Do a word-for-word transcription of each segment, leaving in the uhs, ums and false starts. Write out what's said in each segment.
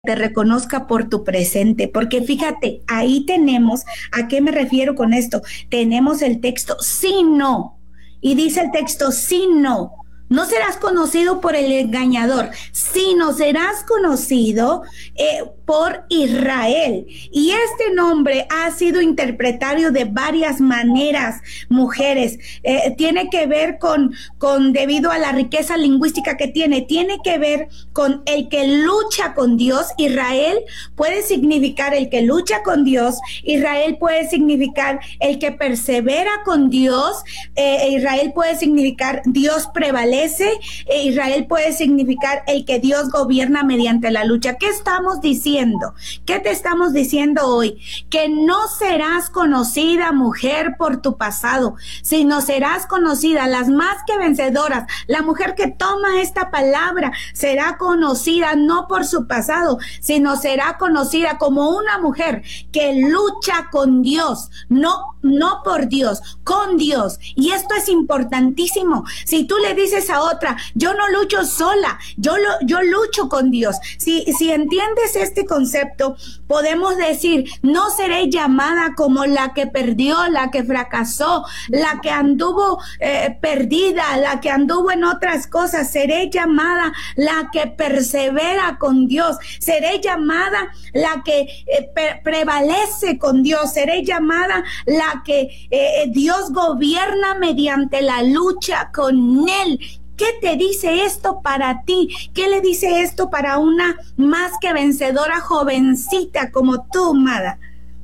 te reconozca por tu presente, porque fíjate, ahí tenemos, ¿a qué me refiero con esto? Tenemos el texto, sí, no, y dice el texto, sí, no. No serás conocido por el engañador, sino serás conocido eh, por Israel. Y este nombre ha sido interpretado de varias maneras, mujeres. Eh, tiene que ver con, con, debido a la riqueza lingüística que tiene, tiene que ver con el que lucha con Dios. Israel puede significar el que lucha con Dios. Israel puede significar el que persevera con Dios. Eh, Israel puede significar Dios prevalece. E Israel puede significar el que Dios gobierna mediante la lucha. ¿Qué estamos diciendo? ¿Qué te estamos diciendo hoy? Que no serás conocida, mujer, por tu pasado, sino serás conocida, las más que vencedoras. La mujer que toma esta palabra será conocida no por su pasado, sino será conocida como una mujer que lucha con Dios, no, no por Dios, con Dios. Y esto es importantísimo. Si tú le dices a otra, yo no lucho sola, yo lo, yo lucho con Dios. Si, si entiendes este concepto, podemos decir, no seré llamada como la que perdió, la que fracasó, la que anduvo eh, perdida, la que anduvo en otras cosas. Seré llamada la que persevera con Dios. Seré llamada la que eh, pre prevalece con Dios. Seré llamada la que eh, Dios gobierna mediante la lucha con Él. ¿Qué te dice esto para ti? ¿Qué le dice esto para una más que vencedora jovencita como tú, Mada?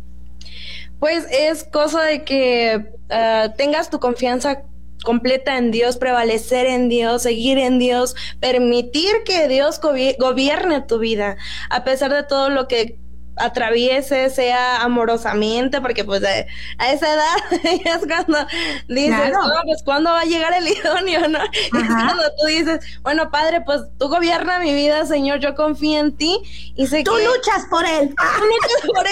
Pues es cosa de que uh, tengas tu confianza completa en Dios, prevalecer en Dios, seguir en Dios, permitir que Dios gobierne tu vida, a pesar de todo lo que atraviese, sea amorosamente, porque pues a, a esa edad es cuando dices, claro. no, pues cuándo va a llegar el idóneo, ¿no? Es cuando tú dices, bueno, Padre, pues tú gobierna mi vida, Señor, yo confío en ti y sé tú que... Tú luchas por Él. Tú luchas por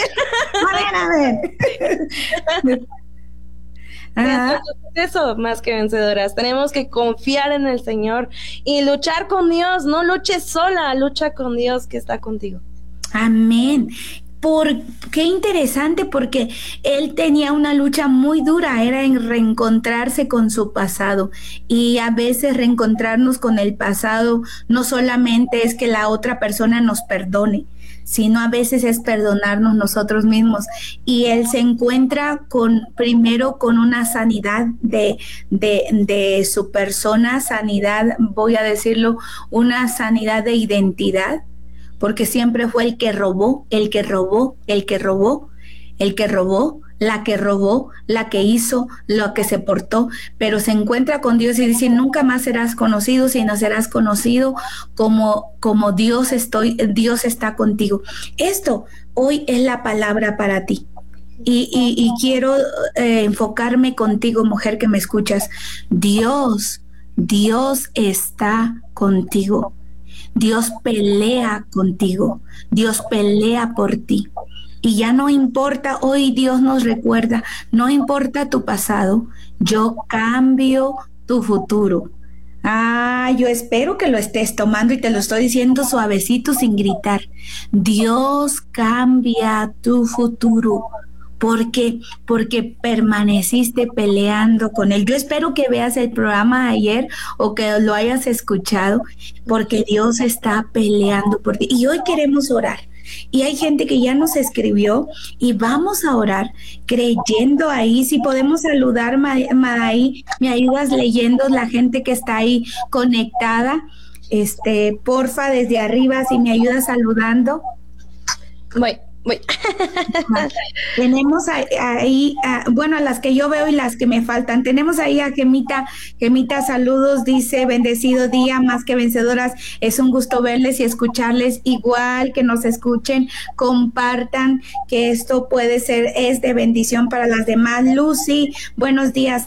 Él. A ver, a ver. Ajá. Eso, más que vencedoras, tenemos que confiar en el Señor y luchar con Dios. No luches sola, lucha con Dios que está contigo. Amén. Por, qué interesante, porque él tenía una lucha muy dura, era en reencontrarse con su pasado, y a veces reencontrarnos con el pasado no solamente es que la otra persona nos perdone, sino a veces es perdonarnos nosotros mismos. Y él se encuentra con, primero con una sanidad de, de, de su persona, sanidad, voy a decirlo, una sanidad de identidad, porque siempre fue el que robó, el que robó, el que robó, el que robó, la que robó, la que hizo, lo que se portó, pero se encuentra con Dios y dice, nunca más serás conocido, sino serás conocido como, como Dios estoy, Dios está contigo. Esto hoy es la palabra para ti. Y, y, y quiero eh, enfocarme contigo, mujer que me escuchas. Dios, Dios está contigo. Dios pelea contigo, Dios pelea por ti. Y ya no importa, hoy Dios nos recuerda, no importa tu pasado, yo cambio tu futuro. Ah, yo espero que lo estés tomando y te lo estoy diciendo suavecito sin gritar. Dios cambia tu futuro. ¿Por qué? Porque permaneciste peleando con Él. Yo espero que veas el programa de ayer o que lo hayas escuchado, porque Dios está peleando por ti. Y hoy queremos orar. Y hay gente que ya nos escribió y vamos a orar creyendo ahí. Si podemos saludar, Madaí, me ayudas leyendo la gente que está ahí conectada. Este, porfa, desde arriba, si me ayudas saludando. Voy. Voy. Tenemos ahí, ahí uh, bueno, a las que yo veo y las que me faltan. Tenemos ahí a Gemita. Gemita, saludos, dice, bendecido día, más que vencedoras. Es un gusto verles y escucharles, igual que nos escuchen, compartan, que esto puede ser, es de bendición para las demás. Lucy, buenos días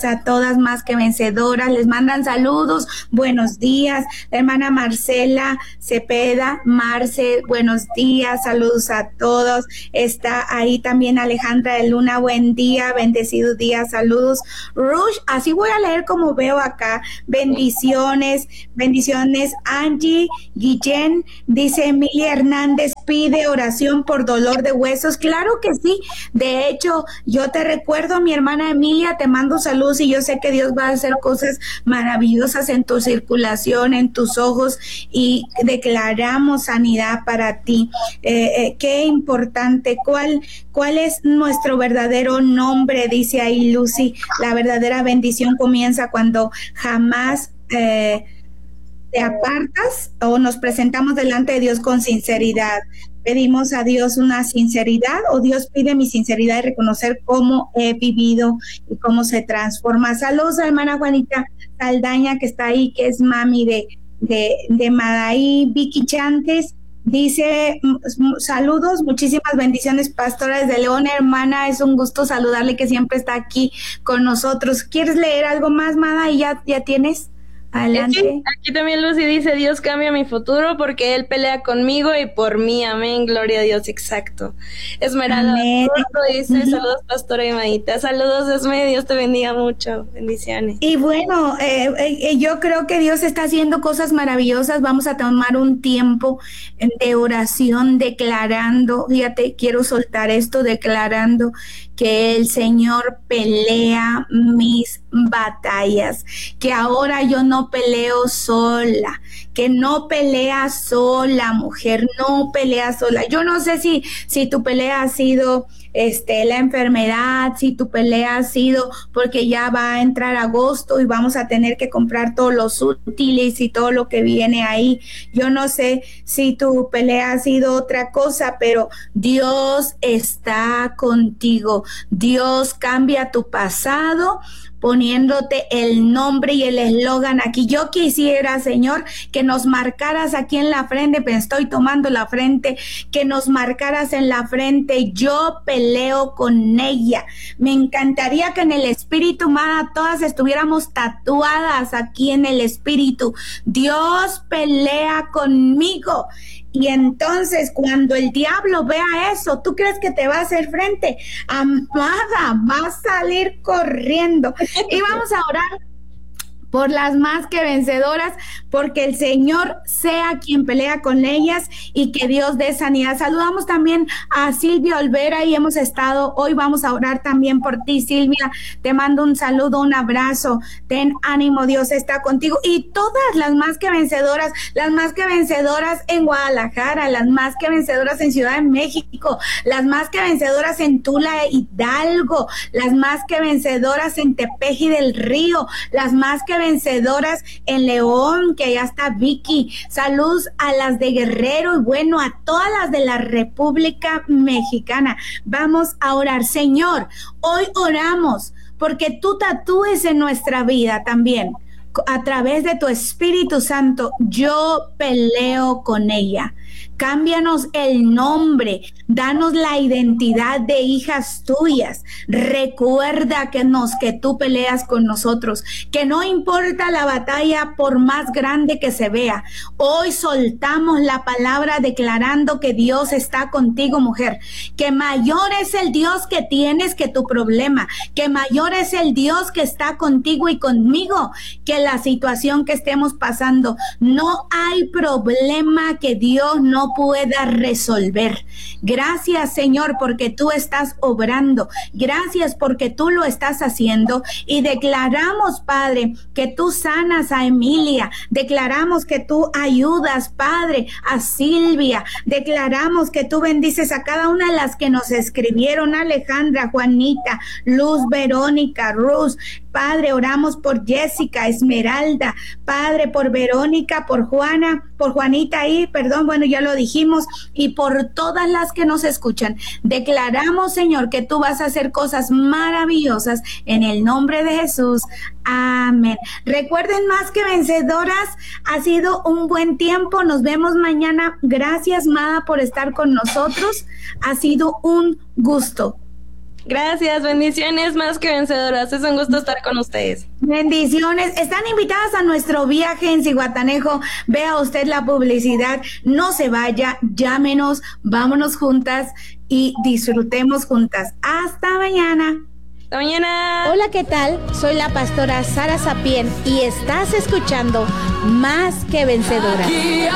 a todas más que vencedoras, les mandan saludos, buenos días, la hermana Marcela Cepeda, Marce, buenos días, saludos a todos, está ahí también Alejandra de Luna, buen día, bendecido día, saludos, Rush, así voy a leer como veo acá, bendiciones, bendiciones, Angie Guillén, dice Emilia Hernández, pide oración por dolor de huesos, claro que sí, de hecho, yo te recuerdo, mi hermana Emilia, te mando saludos y yo sé que Dios va a hacer cosas maravillosas en tu circulación, en tus ojos y declaramos sanidad para ti. Eh, eh, qué importante, ¿cuál, cuál es nuestro verdadero nombre? Dice ahí Lucy, la verdadera bendición comienza cuando jamás eh, te apartas o nos presentamos delante de Dios con sinceridad. Pedimos a Dios una sinceridad o Dios pide mi sinceridad de reconocer cómo he vivido y cómo se transforma. Saludos a hermana Juanita Saldaña que está ahí, que es mami de, de, de Madaí, Vicky Chantes. Dice, saludos, muchísimas bendiciones, pastora desde León, hermana, es un gusto saludarle que siempre está aquí con nosotros. ¿Quieres leer algo más, Mada? ¿Y ya, ya tienes? Adelante. Sí, aquí también Lucy dice, Dios cambia mi futuro porque Él pelea conmigo y por mí, amén, gloria a Dios, exacto. Esmeralda dice, uh-huh. Saludos pastora y Maíta, saludos Esme, Dios te bendiga mucho, bendiciones. Y bueno, eh, eh, yo creo que Dios está haciendo cosas maravillosas, vamos a tomar un tiempo de oración declarando, fíjate, quiero soltar esto, declarando que el Señor pelea mis batallas, que ahora yo no peleo sola, que no pelea sola, mujer, no pelea sola. Yo no sé si, si tu pelea ha sido este, la enfermedad, si tu pelea ha sido porque ya va a entrar agosto y vamos a tener que comprar todos los útiles y todo lo que viene ahí. Yo no sé si tu pelea ha sido otra cosa, pero Dios está contigo. Dios cambia tu pasado poniéndote el nombre y el eslogan aquí. Yo quisiera, Señor, que nos marcaras aquí en la frente, pero estoy tomando la frente, que nos marcaras en la frente, yo peleo con ella. Me encantaría que en el espíritu, amada, todas estuviéramos tatuadas aquí en el espíritu. Dios pelea conmigo. Y entonces cuando el diablo vea eso, ¿tú crees que te va a hacer frente? Amada, va a salir corriendo. Y vamos a orar por las más que vencedoras, porque el Señor sea quien pelea con ellas y que Dios dé sanidad. Saludamos también a Silvia Olvera y hemos estado, hoy vamos a orar también por ti, Silvia. Te mando un saludo, un abrazo, ten ánimo, Dios está contigo. Y todas las más que vencedoras, las más que vencedoras en Guadalajara, las más que vencedoras en Ciudad de México, las más que vencedoras en Tula, Hidalgo, las más que vencedoras en Tepeji del Río, las más que vencedoras en León, que allá está Vicky. Saludos a las de Guerrero y bueno, a todas las de la República Mexicana. Vamos a orar. Señor, hoy oramos porque tú tatúes en nuestra vida también. A través de tu Espíritu Santo, yo peleo con ella. Cámbianos el nombre, danos la identidad de hijas tuyas. Recuerda que nos, que tú peleas con nosotros, que no importa la batalla por más grande que se vea. Hoy soltamos la palabra declarando que Dios está contigo, mujer, que mayor es el Dios que tienes que tu problema, que mayor es el Dios que está contigo y conmigo, que la situación que estemos pasando. No hay problema que Dios no pueda resolver. Gracias, Señor, porque tú estás obrando. Gracias porque tú lo estás haciendo. Y declaramos, Padre, que tú sanas a Emilia. Declaramos que tú ayudas, Padre, a Silvia. Declaramos que tú bendices a cada una de las que nos escribieron. Alejandra, Juanita, Luz, Verónica, Ruz. Padre, oramos por Jessica, Esmeralda, Padre, por Verónica, por Juana, por Juanita ahí, perdón, bueno, ya lo dijimos, y por todas las que nos escuchan. Declaramos, Señor, que tú vas a hacer cosas maravillosas en el nombre de Jesús. Amén. Recuerden, más que vencedoras, ha sido un buen tiempo. Nos vemos mañana. Gracias, Mada, por estar con nosotros. Ha sido un gusto. Gracias, bendiciones más que vencedoras. Es un gusto estar con ustedes. Bendiciones. Están invitadas a nuestro viaje en Zihuatanejo. Vea usted la publicidad. No se vaya, llámenos, vámonos juntas y disfrutemos juntas. Hasta mañana. Hasta mañana. Hola, ¿qué tal? Soy la pastora Sara Sapien y estás escuchando Más que Vencedoras.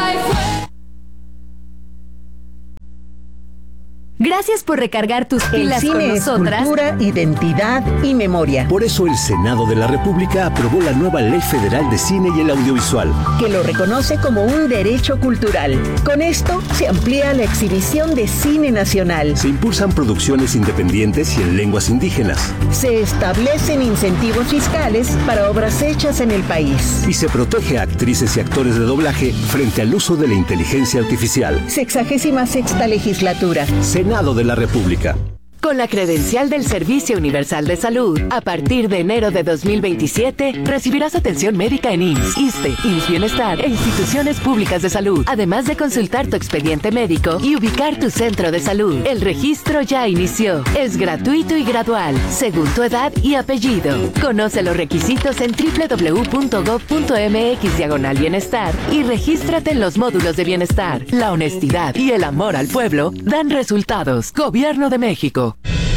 Gracias por recargar tus pilas el cine con nosotras. Es cultura, identidad y memoria. Por eso el Senado de la República aprobó la nueva Ley Federal de Cine y el Audiovisual, que lo reconoce como un derecho cultural. Con esto se amplía la exhibición de cine nacional. Se impulsan producciones independientes y en lenguas indígenas. Se establecen incentivos fiscales para obras hechas en el país. Y se protege a actrices y actores de doblaje frente al uso de la inteligencia artificial. Sexagésima sexta legislatura. Senado de la República. Con la credencial del Servicio Universal de Salud, a partir de enero de dos mil veintisiete, recibirás atención médica en I M S S, ISSSTE, I M S S Bienestar e instituciones públicas de salud, además de consultar tu expediente médico y ubicar tu centro de salud. El registro ya inició. Es gratuito y gradual, según tu edad y apellido. Conoce los requisitos en doble u doble u doble u punto gob punto eme equis diagonal bienestar y regístrate en los módulos de bienestar. La honestidad y el amor al pueblo dan resultados. Gobierno de México.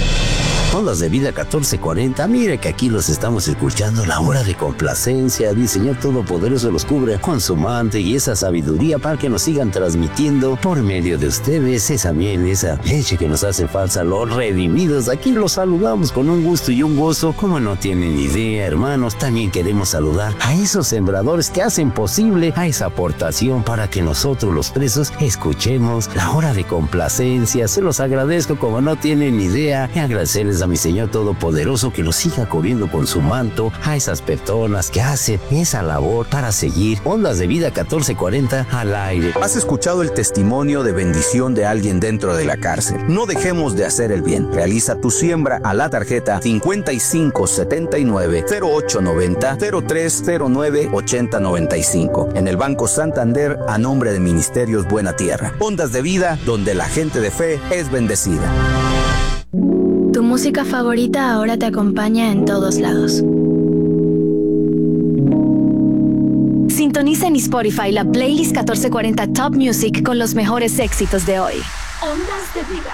Ondas de Vida catorce cuarenta, mire que aquí los estamos escuchando, la hora de complacencia. El Señor Todopoderoso los cubre con su manto y esa sabiduría para que nos sigan transmitiendo por medio de ustedes esa miel, esa leche que nos hace falta, los redimidos. Aquí los saludamos con un gusto y un gozo, como no tienen idea, hermanos. También queremos saludar a esos sembradores que hacen posible a esa aportación para que nosotros los presos escuchemos la hora de complacencia. Se los agradezco como no tienen idea y agradecerles a mi Señor Todopoderoso que nos siga cubriendo con su manto a esas personas que hacen esa labor para seguir Ondas de Vida catorce cuarenta al aire. Has escuchado el testimonio de bendición de alguien dentro de la cárcel. No dejemos de hacer el bien. Realiza tu siembra a la tarjeta cincuenta y cinco setenta y nueve cero ocho noventa cero tres cero nueve ochenta noventa y cinco en el Banco Santander a nombre de Ministerios Buena Tierra. Ondas de Vida, donde la gente de fe es bendecida. Tu música favorita ahora te acompaña en todos lados. Sintoniza en Spotify la playlist catorce cuarenta Top Music con los mejores éxitos de hoy. Ondas de Vida.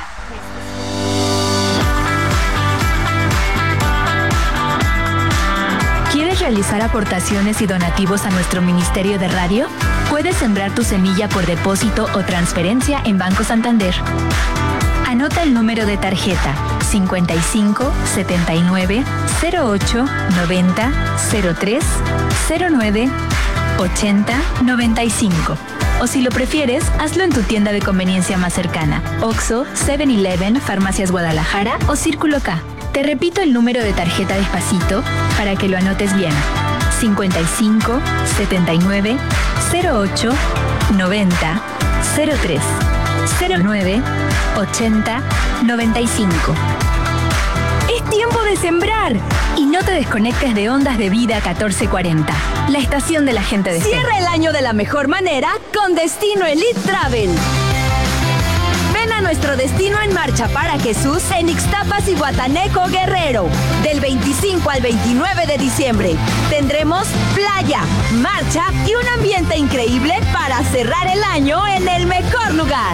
¿Quieres realizar aportaciones y donativos a nuestro Ministerio de Radio? Puedes sembrar tu semilla por depósito o transferencia en Banco Santander. Anota el número de tarjeta cincuenta y cinco setenta y nueve cero ocho noventa cero tres cero nueve ochenta noventa y cinco. O si lo prefieres, hazlo en tu tienda de conveniencia más cercana: Oxxo, seven eleven, Farmacias Guadalajara o Círculo K. Te repito el número de tarjeta despacito para que lo anotes bien: cincuenta y cinco setenta y nueve cero ocho noventa cero tres cero nueve ochenta noventa y cinco. Es tiempo de sembrar y no te desconectes de Ondas de Vida catorce cuarenta, la estación de la gente de fe. Cierra el año de la mejor manera con Destino Elite Travel. Ven a nuestro Destino en Marcha para Jesús en Ixtapas y Zihuatanejo, Guerrero, del veinticinco al veintinueve de diciembre. Tendremos playa, marcha y un ambiente increíble para cerrar el año en el mejor lugar.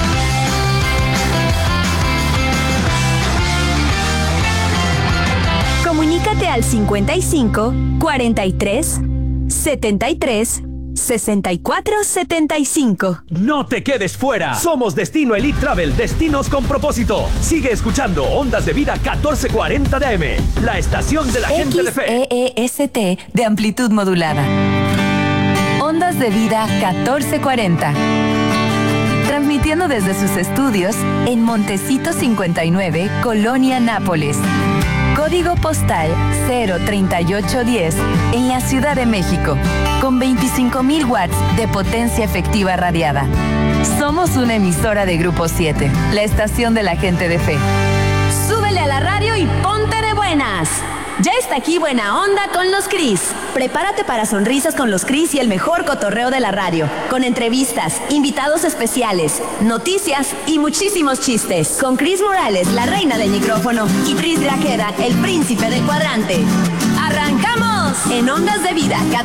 Comunícate al cincuenta y cinco cuarenta y tres setenta y tres sesenta y cuatro setenta y cinco. No te quedes fuera. Somos Destino Elite Travel, destinos con propósito. Sigue escuchando Ondas de Vida catorce cuarenta D M, la estación de la gente de fe. X E E S T de amplitud modulada. Ondas de Vida catorce cuarenta. Transmitiendo desde sus estudios en Montecito cincuenta y nueve, Colonia Nápoles. Código postal cero treinta y ocho diez en la Ciudad de México, con veinticinco mil watts de potencia efectiva radiada. Somos una emisora de Grupo siete, la estación de la gente de fe. Súbele a la radio y ponte de buenas. Ya está aquí Buena Onda con los Cris. prepárate para sonrisas con los Cris y el mejor cotorreo de la radio, con entrevistas, invitados especiales, noticias y muchísimos chistes. Con Cris Morales, la reina del micrófono, y Pris Grajeda, el príncipe del cuadrante. ¡Arrancamos! En Ondas de Vida